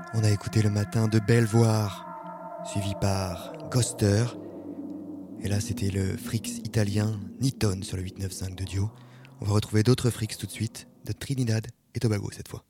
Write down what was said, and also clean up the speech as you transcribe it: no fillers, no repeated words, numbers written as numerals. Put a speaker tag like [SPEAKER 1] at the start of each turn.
[SPEAKER 1] On a écouté Le Matin de Belvoir, suivi par Ghoster. Et là, c'était le Frix italien Niton sur le 895 de Dio. On va retrouver d'autres Frix tout de suite, de Trinidad et Tobago cette fois.